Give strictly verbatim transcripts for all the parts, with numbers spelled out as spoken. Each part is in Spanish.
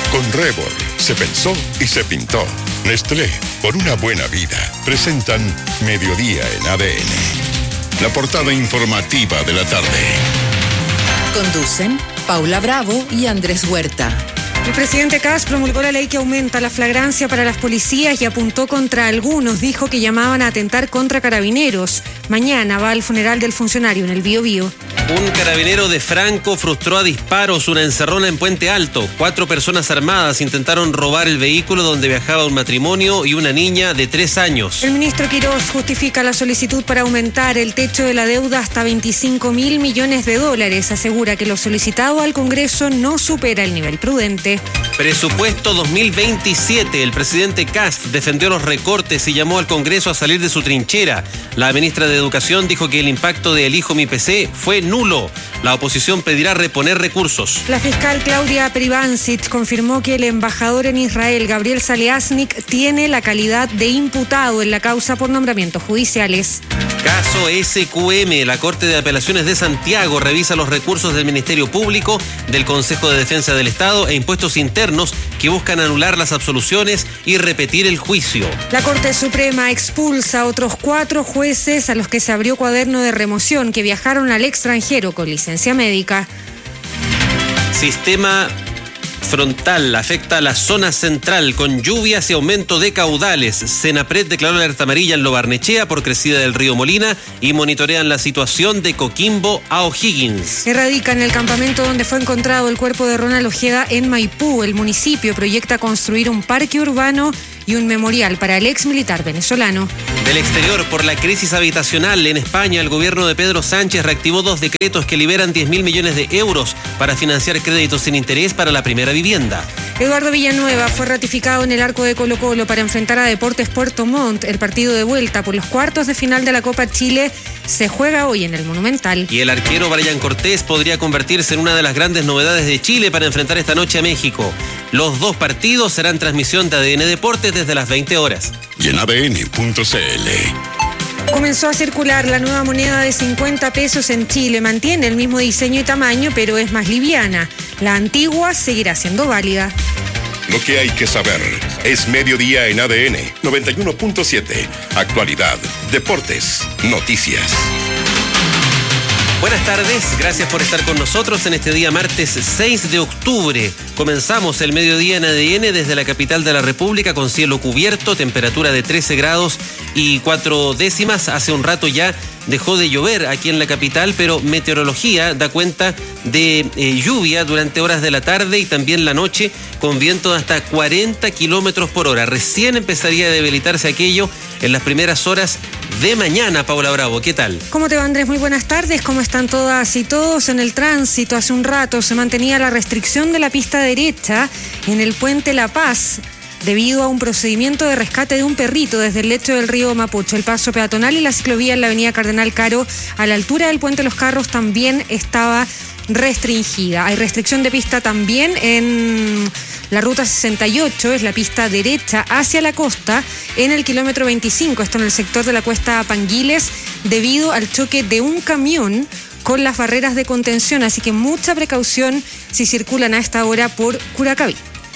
Con Rebor se pensó y se pintó. Nestlé, por una buena vida, presentan Mediodía en A D N. La portada informativa de la tarde. Conducen Paula Bravo y Andrés Huerta. El presidente Kast promulgó la ley que aumenta la flagrancia para las policías y apuntó contra algunos. Dijo que llamaban a atentar contra carabineros. Mañana va al funeral del funcionario en el Biobío. Un carabinero de Franco frustró a disparos una encerrona en Puente Alto. Cuatro personas armadas intentaron robar el vehículo donde viajaba un matrimonio y una niña de tres años. El ministro Quirós justifica la solicitud para aumentar el techo de la deuda hasta veinticinco mil millones de dólares. Asegura que lo solicitado al Congreso no supera el nivel prudente. Presupuesto dos mil veintisiete. El presidente Kast defendió los recortes y llamó al Congreso a salir de su trinchera. La ministra de Educación dijo que el impacto de Elijo mi P C fue nulo. La oposición pedirá reponer recursos. La fiscal Claudia Privancic confirmó que el embajador en Israel, Gabriel Saliasnik, tiene la calidad de imputado en la causa por nombramientos judiciales. Caso S Q M. La Corte de Apelaciones de Santiago revisa los recursos del Ministerio Público, del Consejo de Defensa del Estado e impuestos internos que buscan anular las absoluciones y repetir el juicio. La Corte Suprema expulsa a otros cuatro jueces a los que se abrió cuaderno de remoción que viajaron al extranjero con licencia médica. Sistema frontal afecta a la zona central con lluvias y aumento de caudales. Senapred declaró alerta amarilla en Lo Barnechea por crecida del río Molina y monitorean la situación de Coquimbo a O'Higgins. Erradican el campamento donde fue encontrado el cuerpo de Ronald Ojeda en Maipú. El municipio proyecta construir un parque urbano y un memorial para el ex militar venezolano. Del exterior, por la crisis habitacional en España, el gobierno de Pedro Sánchez reactivó dos decretos que liberan diez mil millones de euros para financiar créditos sin interés para la primera vivienda. Eduardo Villanueva fue ratificado en el arco de Colo-Colo para enfrentar a Deportes Puerto Montt. El partido de vuelta por los cuartos de final de la Copa Chile se juega hoy en el Monumental. Y el arquero Brian Cortés podría convertirse en una de las grandes novedades de Chile para enfrentar esta noche a México. Los dos partidos serán transmisión de A D N Deportes desde las veinte horas. Y en A D N punto C L. Comenzó a circular la nueva moneda de cincuenta pesos en Chile. Mantiene el mismo diseño y tamaño, pero es más liviana. La antigua seguirá siendo válida. Lo que hay que saber es Mediodía en A D N noventa y uno punto siete. Actualidad, deportes, noticias. Buenas tardes, gracias por estar con nosotros en este día martes seis de octubre. Comenzamos el mediodía en A D N desde la capital de la República con cielo cubierto, temperatura de trece grados y cuatro décimas. Hace un rato ya dejó de llover aquí en la capital, pero meteorología da cuenta de eh, lluvia durante horas de la tarde y también la noche con viento de hasta cuarenta kilómetros por hora. Recién empezaría a debilitarse aquello en las primeras horas de mañana. Paula Bravo, ¿qué tal? ¿Cómo te va, Andrés? Muy buenas tardes. ¿Cómo están todas y todos? En el tránsito hace un rato se mantenía la restricción de la pista derecha en el puente La Paz debido a un procedimiento de rescate de un perrito desde el lecho del río Mapocho. El paso peatonal y la ciclovía en la avenida Cardenal Caro a la altura del puente Los Carros también estaba restringida. Hay restricción de pista también en la ruta sesenta y ocho, es la pista derecha hacia la costa en el kilómetro veinticinco, esto en el sector de la Cuesta Panguiles, debido al choque de un camión con las barreras de contención, así que mucha precaución si circulan a esta hora por Curacaví.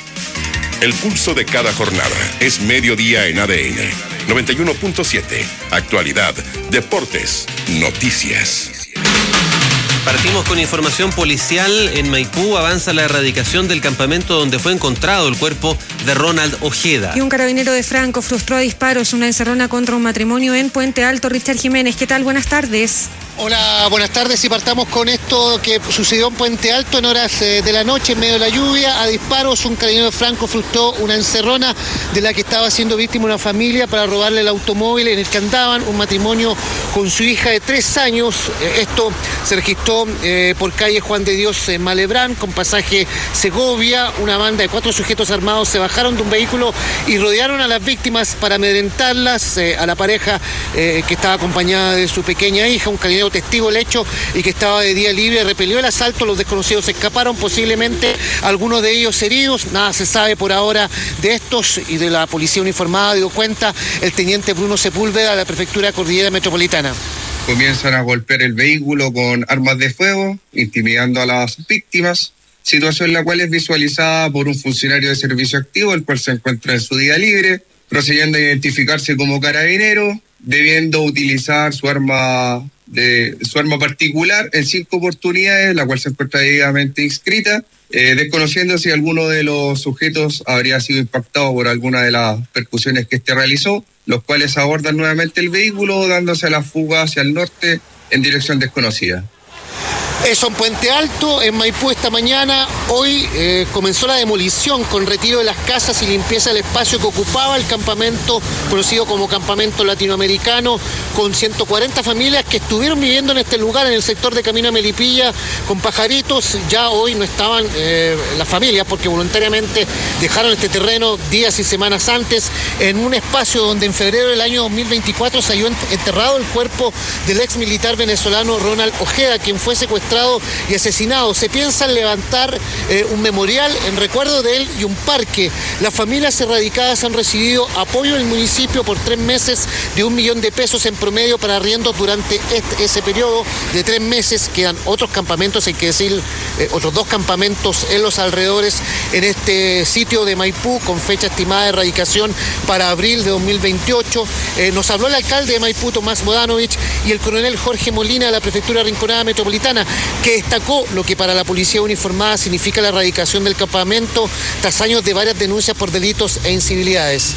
El pulso de cada jornada es Mediodía en A D N noventa y uno punto siete. Actualidad, deportes, noticias. Partimos con información policial. En Maipú avanza la erradicación del campamento donde fue encontrado el cuerpo de Ronald Ojeda. Y un carabinero de Franco frustró a disparos una encerrona contra un matrimonio en Puente Alto. Richard Jiménez, ¿qué tal? Buenas tardes. Hola, buenas tardes y partamos con esto que sucedió en Puente Alto en horas de la noche en medio de la lluvia. A disparos, un carabinero de Franco frustró una encerrona de la que estaba siendo víctima una familia para robarle el automóvil en el que andaban, un matrimonio con su hija de tres años. Esto se registró eh, por calle Juan de Dios en Malebrán, con pasaje Segovia. Una banda de cuatro sujetos armados se bajaron de un vehículo y rodearon a las víctimas para amedrentarlas. Eh, a la pareja eh, que estaba acompañada de su pequeña hija, un carabinero testigo del hecho y que estaba de día libre, repelió el asalto. Los desconocidos escaparon, posiblemente algunos de ellos heridos. Nada se sabe por ahora de estos y de la policía uniformada dio cuenta el teniente Bruno Sepúlveda de la prefectura de Cordillera Metropolitana. Comienzan a golpear el vehículo con armas de fuego, intimidando a las víctimas. situación la cual es visualizada por un funcionario de servicio activo, el cual se encuentra en su día libre, procediendo a identificarse como carabinero, debiendo utilizar su arma de su arma particular en cinco oportunidades, la cual se encuentra debidamente inscrita, eh, desconociendo si alguno de los sujetos habría sido impactado por alguna de las percusiones que éste realizó, los cuales abordan nuevamente el vehículo, dándose a la fuga hacia el norte en dirección desconocida. Eso en Puente Alto, en Maipú esta mañana. Hoy eh, comenzó la demolición con retiro de las casas y limpieza del espacio que ocupaba el campamento conocido como Campamento Latinoamericano, con ciento cuarenta familias que estuvieron viviendo en este lugar, en el sector de Camino a Melipilla, con pajaritos. Ya hoy no estaban eh, las familias porque voluntariamente dejaron este terreno días y semanas antes, en un espacio donde en febrero del año dos mil veinticuatro se halló enterrado el cuerpo del ex militar venezolano Ronald Ojeda, quien fue secuestrado y asesinado. Se piensa en levantar eh, un memorial en recuerdo de él y un parque. Las familias erradicadas han recibido apoyo del municipio por tres meses de un millón de pesos en promedio para arriendos durante este, ese periodo de tres meses. Quedan otros campamentos, hay que decir, eh, otros dos campamentos en los alrededores en este sitio de Maipú, con fecha estimada de erradicación para abril de dos mil veintiocho. Eh, nos habló el alcalde de Maipú, Tomás Bodanovich, y el coronel Jorge Molina de la Prefectura Rinconada Metropolitana, que destacó lo que para la policía uniformada significa la erradicación del campamento tras años de varias denuncias por delitos e incivilidades.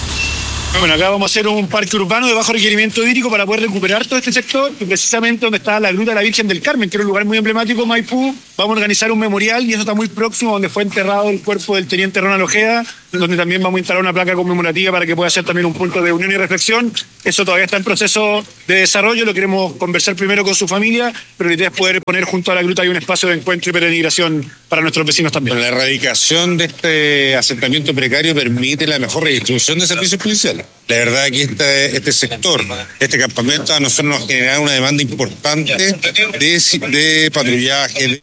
Bueno, acá vamos a hacer un parque urbano de bajo requerimiento hídrico para poder recuperar todo este sector, y precisamente donde está la Gruta de la Virgen del Carmen, que era un lugar muy emblemático de Maipú. Vamos a organizar un memorial, y eso está muy próximo, donde fue enterrado el cuerpo del teniente Ronald Ojeda, donde también vamos a instalar una placa conmemorativa para que pueda ser también un punto de unión y reflexión. Eso todavía está en proceso de desarrollo, lo queremos conversar primero con su familia, pero la idea es poder poner junto a la gruta ahí un espacio de encuentro y peregrinación para nuestros vecinos también. La erradicación de este asentamiento precario permite la mejor redistribución de servicios policiales. La verdad que este, este sector, este campamento, a nosotros nos genera una demanda importante de, de patrullaje.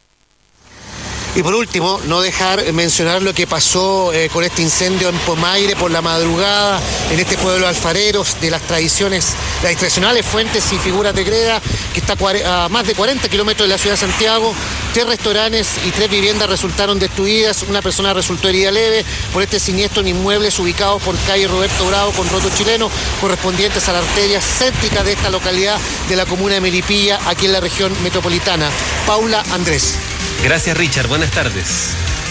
Y por último, no dejar mencionar lo que pasó eh, con este incendio en Pomaire por la madrugada, en este pueblo de alfareros, de las tradiciones, las tradicionales fuentes y figuras de greda, que está a más de cuarenta kilómetros de la ciudad de Santiago. Tres restaurantes y tres viviendas resultaron destruidas. Una persona resultó herida leve por este siniestro en inmuebles ubicados por calle Roberto Bravo con roto chileno, correspondientes a la arteria céntrica de esta localidad de la comuna de Melipilla, aquí en la región metropolitana. Paula, Andrés. Gracias, Richard. Buenas tardes.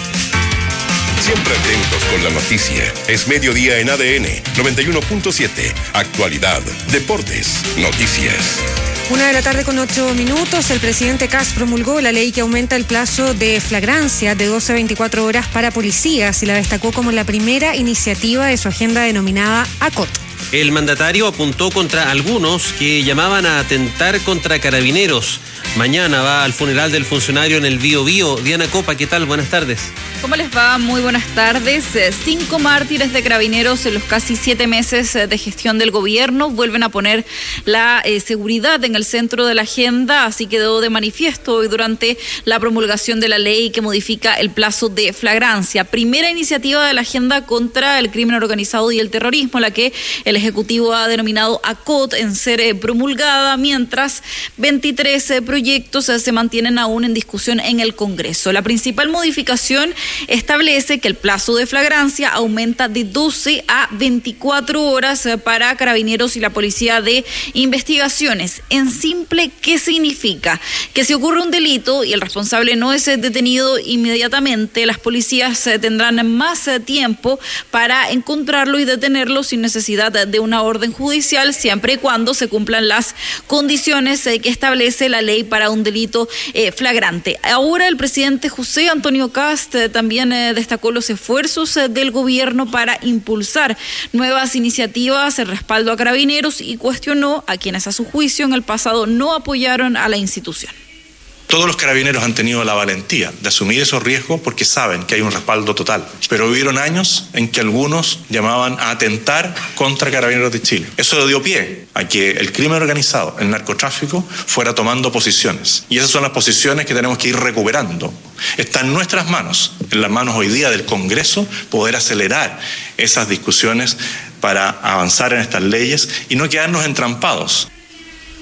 Siempre atentos con la noticia. Es mediodía en A D N noventa y uno punto siete. Actualidad, deportes, noticias. Una de la tarde con ocho minutos, el presidente Kast promulgó la ley que aumenta el plazo de flagrancia de doce a veinticuatro horas para policías y la destacó como la primera iniciativa de su agenda denominada A C O T. El mandatario apuntó contra algunos que llamaban a atentar contra carabineros. Mañana va al funeral del funcionario en el Bío Bío. Diana Copa, ¿qué tal? Buenas tardes. ¿Cómo les va? Muy buenas tardes. Cinco mártires de carabineros en los casi siete meses de gestión del gobierno vuelven a poner la eh, seguridad en el centro de la agenda. Así quedó de manifiesto hoy durante la promulgación de la ley que modifica el plazo de flagrancia. Primera iniciativa de la agenda contra el crimen organizado y el terrorismo, la que el Ejecutivo ha denominado A C O T en ser eh, promulgada, mientras veintitrés eh, proyectos eh, se mantienen aún en discusión en el Congreso. La principal modificación establece que el plazo de flagrancia aumenta de doce a veinticuatro horas para carabineros y la policía de investigaciones. En simple, ¿qué significa? Que si ocurre un delito y el responsable no es detenido inmediatamente, las policías tendrán más tiempo para encontrarlo y detenerlo sin necesidad de una orden judicial, siempre y cuando se cumplan las condiciones que establece la ley para un delito flagrante. Ahora el presidente José Antonio Kast también eh, destacó los esfuerzos eh, del gobierno para impulsar nuevas iniciativas, el respaldo a carabineros, y cuestionó a quienes a su juicio en el pasado no apoyaron a la institución. Todos los carabineros han tenido la valentía de asumir esos riesgos porque saben que hay un respaldo total. Pero hubieron años en que algunos llamaban a atentar contra Carabineros de Chile. Eso dio pie a que el crimen organizado, el narcotráfico, fuera tomando posiciones. Y esas son las posiciones que tenemos que ir recuperando. Está en nuestras manos, en las manos hoy día del Congreso, poder acelerar esas discusiones para avanzar en estas leyes y no quedarnos entrampados.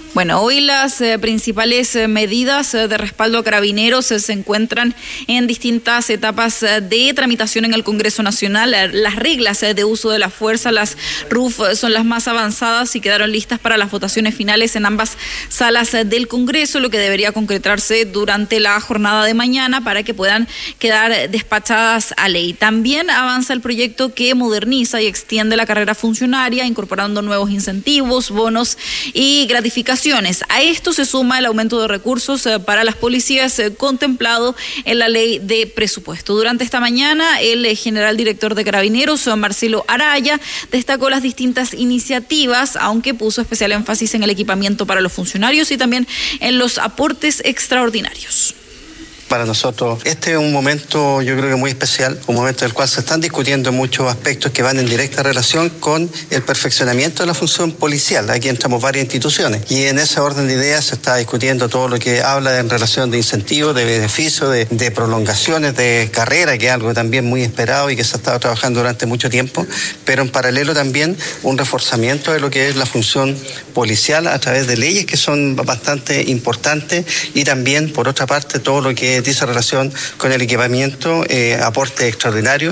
Bueno, hoy las eh, principales eh, medidas eh, de respaldo a Carabineros eh, se encuentran en distintas etapas eh, de tramitación en el Congreso Nacional. Eh, las reglas eh, de uso de la fuerza, las R U F, eh, son las más avanzadas y quedaron listas para las votaciones finales en ambas salas eh, del Congreso, lo que debería concretarse durante la jornada de mañana para que puedan quedar eh, despachadas a ley. También avanza el proyecto que moderniza y extiende la carrera funcionaria, incorporando nuevos incentivos, bonos y gratificaciones. A esto se suma el aumento de recursos eh, para las policías eh, contemplado en la ley de presupuesto. Durante esta mañana, el eh, general director de Carabineros, Marcelo Araya, destacó las distintas iniciativas, aunque puso especial énfasis en el equipamiento para los funcionarios y también en los aportes extraordinarios. Para nosotros este es un momento, yo creo que muy especial, un momento en el cual se están discutiendo muchos aspectos que van en directa relación con el perfeccionamiento de la función policial. Aquí entramos varias instituciones y en ese orden de ideas se está discutiendo todo lo que habla en relación de incentivos, de beneficios, de, de prolongaciones de carrera, que es algo también muy esperado y que se ha estado trabajando durante mucho tiempo, pero en paralelo también un reforzamiento de lo que es la función policial a través de leyes que son bastante importantes y también, por otra parte, todo lo que dice relación con el equipamiento, eh, aporte extraordinario.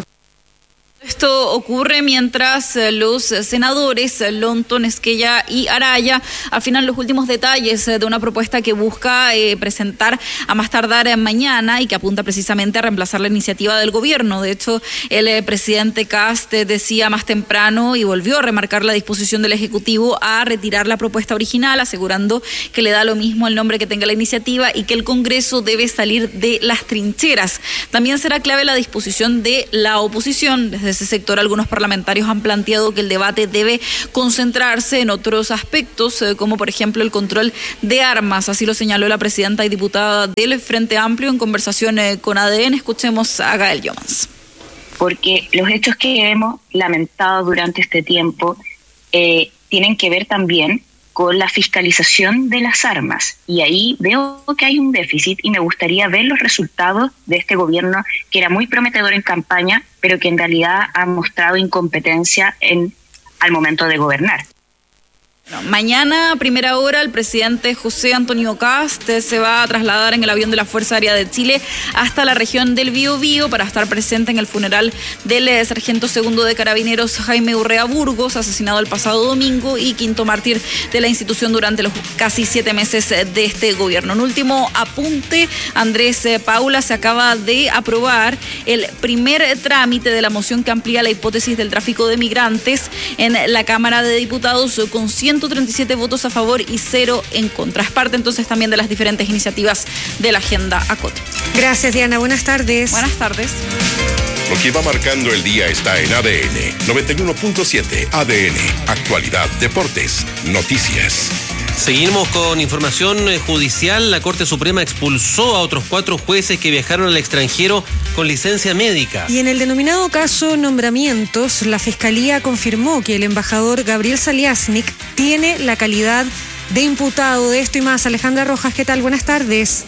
Esto ocurre mientras los senadores Lonton, Esquella y Araya afinan los últimos detalles de una propuesta que busca eh, presentar a más tardar mañana y que apunta precisamente a reemplazar la iniciativa del gobierno. De hecho, el eh, presidente Kast eh, decía más temprano y volvió a remarcar la disposición del Ejecutivo a retirar la propuesta original, asegurando que le da lo mismo el nombre que tenga la iniciativa y que el Congreso debe salir de las trincheras. También será clave la disposición de la oposición. Desde ese sector, algunos parlamentarios han planteado que el debate debe concentrarse en otros aspectos, eh, como por ejemplo el control de armas. Así lo señaló la presidenta y diputada del Frente Amplio en conversación eh, con A D N. Escuchemos a Gael Yomans. Porque los hechos que hemos lamentado durante este tiempo eh, tienen que ver también con la fiscalización de las armas. Y ahí veo que hay un déficit y me gustaría ver los resultados de este gobierno que era muy prometedor en campaña, pero que en realidad ha mostrado incompetencia en, al momento de gobernar. Mañana, a primera hora, el presidente José Antonio Kast se va a trasladar en el avión de la Fuerza Aérea de Chile hasta la región del Biobío para estar presente en el funeral del sargento segundo de Carabineros Jaime Urrea Burgos, asesinado el pasado domingo y quinto mártir de la institución durante los casi siete meses de este gobierno. Un último apunte, Andrés Paula, se acaba de aprobar el primer trámite de la moción que amplía la hipótesis del tráfico de migrantes en la Cámara de Diputados con ciento treinta y siete votos a favor y cero en contra. Es parte entonces también de las diferentes iniciativas de la agenda ACOT. Gracias, Diana. Buenas tardes. Buenas tardes. Lo que va marcando el día está en A D N noventa y uno punto siete. A D N, actualidad, deportes, noticias. Seguimos con información judicial. La Corte Suprema expulsó a otros cuatro jueces que viajaron al extranjero con licencia médica. Y en el denominado caso nombramientos, la Fiscalía confirmó que el embajador Gabriel Saliasnik tiene la calidad de imputado. De esto y más, Alejandra Rojas, ¿qué tal? Buenas tardes.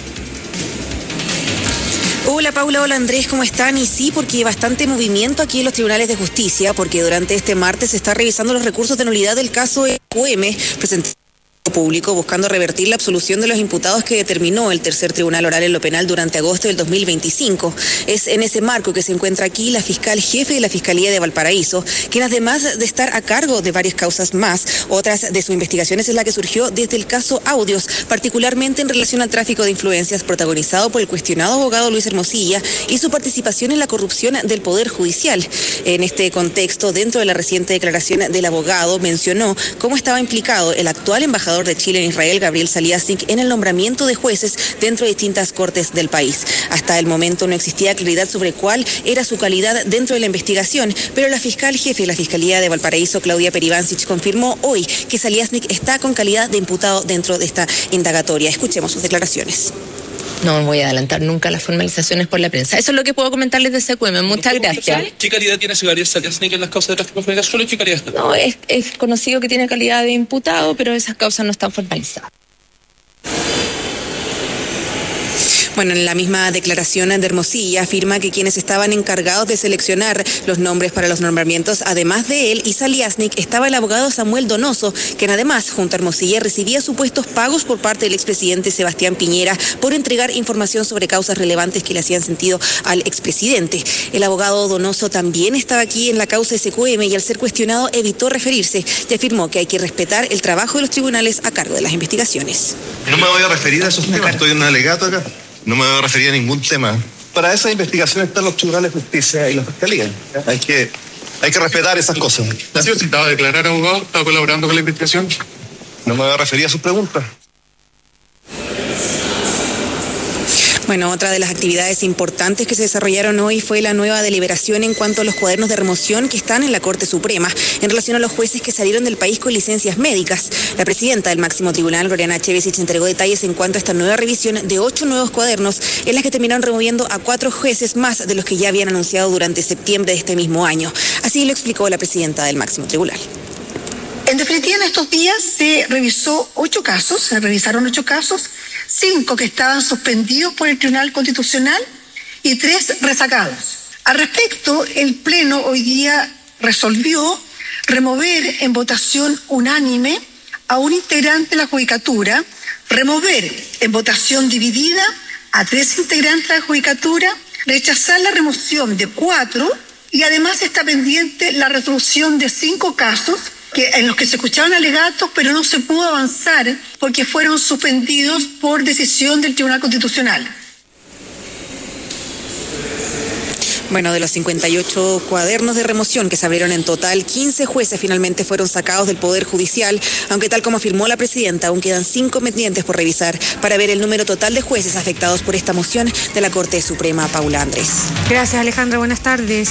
Hola Paula, hola Andrés, ¿cómo están? Y sí, porque hay bastante movimiento aquí en los tribunales de justicia, porque durante este martes se está revisando los recursos de nulidad del caso E Q M presentado público buscando revertir la absolución de los imputados que determinó el tercer tribunal oral en lo penal durante agosto del dos mil veinticinco. Es en ese marco que se encuentra aquí la fiscal jefe de la Fiscalía de Valparaíso, quien además de estar a cargo de varias causas más, otras de sus investigaciones es la que surgió desde el caso Audios, particularmente en relación al tráfico de influencias protagonizado por el cuestionado abogado Luis Hermosilla y su participación en la corrupción del Poder Judicial. En este contexto, dentro de la reciente declaración del abogado, mencionó cómo estaba implicado el actual embajador de Chile en Israel, Gabriel Saliasnik, en el nombramiento de jueces dentro de distintas cortes del país. Hasta el momento no existía claridad sobre cuál era su calidad dentro de la investigación, pero la fiscal jefe de la Fiscalía de Valparaíso, Claudia Peribancic, confirmó hoy que Saliasnik está con calidad de imputado dentro de esta indagatoria. Escuchemos sus declaraciones. No voy a adelantar nunca las formalizaciones por la prensa. Eso es lo que puedo comentarles de ese C Q M. Muchas gracias. ¿Qué calidad tiene Gabriel Saliasnik en las causas de tráfico de solo qué calidad está? No, es, es conocido que tiene calidad de imputado, pero esas causas no están formalizadas. Bueno, en la misma declaración de Hermosilla afirma que quienes estaban encargados de seleccionar los nombres para los nombramientos, además de él, Isa Liasnik, estaba el abogado Samuel Donoso, quien además, junto a Hermosilla, recibía supuestos pagos por parte del expresidente Sebastián Piñera por entregar información sobre causas relevantes que le hacían sentido al expresidente. El abogado Donoso también estaba aquí en la causa S Q M y al ser cuestionado evitó referirse y afirmó que hay que respetar el trabajo de los tribunales a cargo de las investigaciones. No me voy a referir a esos temas, estoy en un alegato acá. No me voy a referir a ningún tema. Para esas investigaciones están los tribunales de justicia y la fiscalía. Hay que, hay que respetar esas cosas. ¿Ha sido citado a declarar, abogado? ¿Está colaborando con la investigación? No me voy a referir a sus preguntas. Bueno, otra de las actividades importantes que se desarrollaron hoy fue la nueva deliberación en cuanto a los cuadernos de remoción que están en la Corte Suprema en relación a los jueces que salieron del país con licencias médicas. La presidenta del máximo tribunal, Gloriana Chevesich, entregó detalles en cuanto a esta nueva revisión de ocho nuevos cuadernos en las que terminaron removiendo a cuatro jueces más de los que ya habían anunciado durante septiembre de este mismo año. Así lo explicó la presidenta del máximo tribunal. En definitiva, en estos días se revisó ocho casos, se revisaron ocho casos, cinco que estaban suspendidos por el Tribunal Constitucional y tres resacados. Al respecto, el Pleno hoy día resolvió remover en votación unánime a un integrante de la Judicatura, remover en votación dividida a tres integrantes de la Judicatura, rechazar la remoción de cuatro y además está pendiente la resolución de cinco casos que, en los que se escuchaban alegatos, pero no se pudo avanzar porque fueron suspendidos por decisión del Tribunal Constitucional. Bueno, de los cincuenta y ocho cuadernos de remoción que se abrieron en total, quince jueces finalmente fueron sacados del Poder Judicial, aunque tal como afirmó la presidenta, aún quedan cinco pendientes por revisar para ver el número total de jueces afectados por esta moción de la Corte Suprema, Paula Andrés. Gracias, Alejandra. Buenas tardes.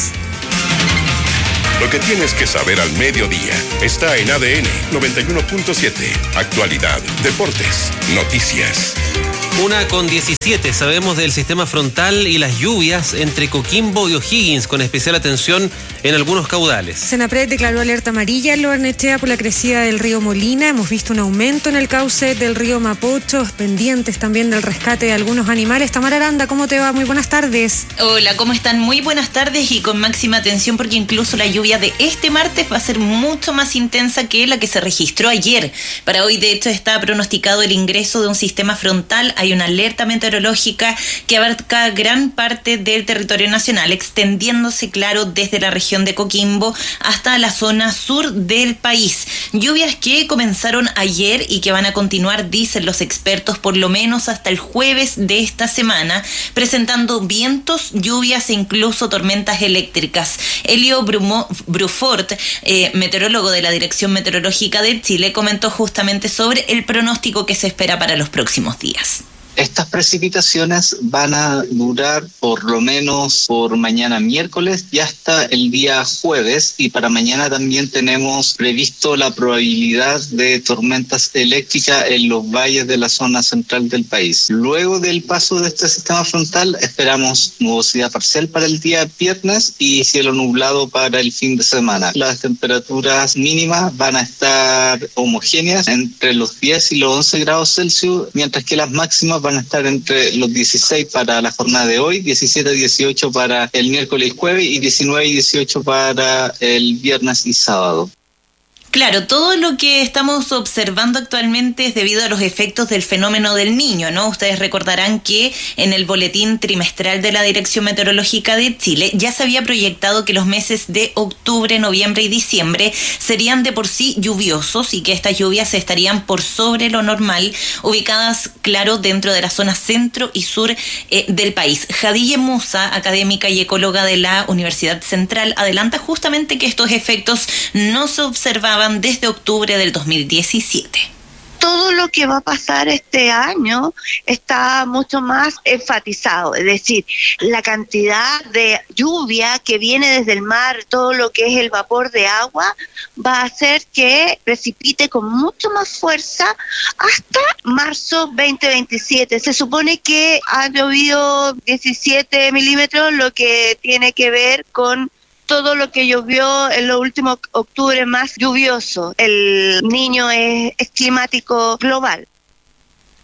Lo que tienes que saber al mediodía está en A D N noventa y uno punto siete. Actualidad, deportes, noticias. Una con diecisiete, sabemos del sistema frontal y las lluvias entre Coquimbo y O'Higgins, con especial atención en algunos caudales. Senapred declaró alerta amarilla en Lo Barnechea por la crecida del río Molina. Hemos visto un aumento en el cauce del río Mapocho, pendientes también del rescate de algunos animales. Tamara Aranda, ¿cómo te va? Muy buenas tardes. Hola, ¿cómo están? Muy buenas tardes y con máxima atención porque incluso la lluvia de este martes va a ser mucho más intensa que la que se registró ayer. Para hoy, de hecho, está pronosticado el ingreso de un sistema frontal. Hay una alerta meteorológica que abarca gran parte del territorio nacional, extendiéndose, claro, desde la región de Coquimbo hasta la zona sur del país. Lluvias que comenzaron ayer y que van a continuar, dicen los expertos, por lo menos hasta el jueves de esta semana, presentando vientos, lluvias e incluso tormentas eléctricas. Elio Brumo, Brufort, eh, meteorólogo de la Dirección Meteorológica de Chile, comentó justamente sobre el pronóstico que se espera para los próximos días. Estas precipitaciones van a durar por lo menos por mañana miércoles y hasta el día jueves, y para mañana también tenemos previsto la probabilidad de tormentas eléctricas en los valles de la zona central del país. Luego del paso de este sistema frontal esperamos nubosidad parcial para el día viernes y cielo nublado para el fin de semana. Las temperaturas mínimas van a estar homogéneas entre los diez y los once grados Celsius, mientras que las máximas van a estar entre los dieciséis para la jornada de hoy, diecisiete a dieciocho para el miércoles y jueves y diecinueve y dieciocho para el viernes y sábado. Claro, todo lo que estamos observando actualmente es debido a los efectos del fenómeno del Niño, ¿no? Ustedes recordarán que en el boletín trimestral de la Dirección Meteorológica de Chile ya se había proyectado que los meses de octubre, noviembre y diciembre serían de por sí lluviosos y que estas lluvias estarían por sobre lo normal, ubicadas, claro, dentro de la zona centro y sur eh, del país. Jadille Musa, académica y ecóloga de la Universidad Central, adelanta justamente que estos efectos no se observaban desde octubre del dos mil diecisiete. Todo lo que va a pasar este año está mucho más enfatizado, es decir, la cantidad de lluvia que viene desde el mar, todo lo que es el vapor de agua, va a hacer que precipite con mucho más fuerza hasta marzo veinte veintisiete. Se supone que ha llovido diecisiete milímetros, lo que tiene que ver con todo lo que llovió en los últimos octubre más lluvioso. El Niño es, es climático global.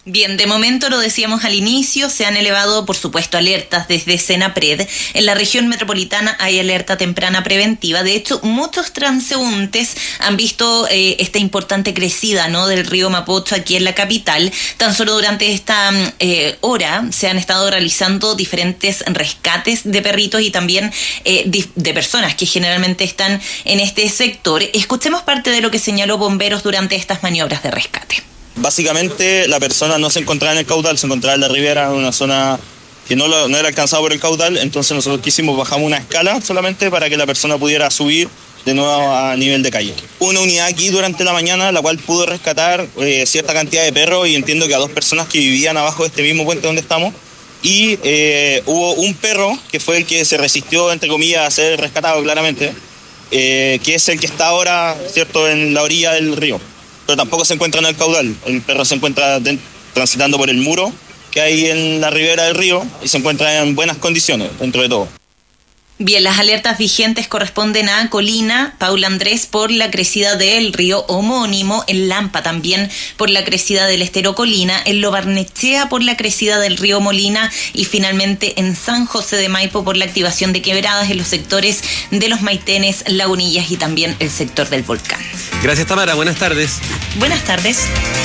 Bien, de momento lo decíamos al inicio, se han elevado, por supuesto, alertas desde Senapred. En la región metropolitana hay alerta temprana preventiva. De hecho, muchos transeúntes han visto eh, esta importante crecida, ¿no?, del río Mapocho aquí en la capital. Tan solo durante esta eh, hora se han estado realizando diferentes rescates de perritos y también eh, de, de personas que generalmente están en este sector. Escuchemos parte de lo que señaló Bomberos durante estas maniobras de rescate. Básicamente la persona no se encontraba en el caudal, se encontraba en la ribera, en una zona que no, lo, no era alcanzada por el caudal, entonces nosotros quisimos bajamos una escala solamente para que la persona pudiera subir de nuevo a nivel de calle. Hubo una unidad aquí durante la mañana, la cual pudo rescatar eh, cierta cantidad de perros y entiendo que a dos personas que vivían abajo de este mismo puente donde estamos, y eh, hubo un perro que fue el que se resistió, entre comillas, a ser rescatado claramente, eh, que es el que está ahora, cierto, en la orilla del río. Pero tampoco se encuentra en el caudal. El perro se encuentra de, transitando por el muro que hay en la ribera del río y se encuentra en buenas condiciones dentro de todo. Bien, las alertas vigentes corresponden a Colina, Paula Andrés por la crecida del río homónimo, en Lampa también por la crecida del estero Colina, en Lo Barnechea por la crecida del río Molina y finalmente en San José de Maipo por la activación de quebradas en los sectores de Los Maitenes, Lagunillas y también el sector del Volcán. Gracias, Tamara. Buenas tardes. Buenas tardes.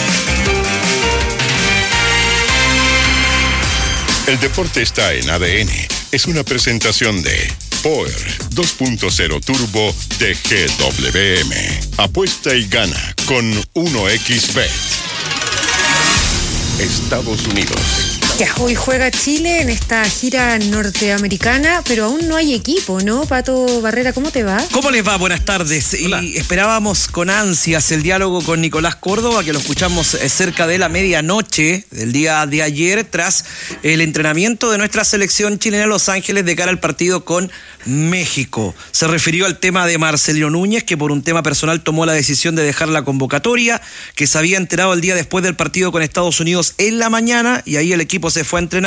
El deporte está en A D N. Es una presentación de Power dos punto cero Turbo de G W M. Apuesta y gana con uno equis bet. Estados Unidos. Ya, hoy juega Chile en esta gira norteamericana, pero aún no hay equipo, ¿no? Pato Barrera, ¿cómo te va? ¿Cómo les va? Buenas tardes. Hola. Y esperábamos con ansias el diálogo con Nicolás Córdoba, que lo escuchamos cerca de la medianoche del día de ayer, tras el entrenamiento de nuestra selección chilena en Los Ángeles de cara al partido con México. Se refirió al tema de Marcelo Núñez, que por un tema personal tomó la decisión de dejar la convocatoria, que se había enterado el día después del partido con Estados Unidos en la mañana, y ahí el equipo se fue a entrenar.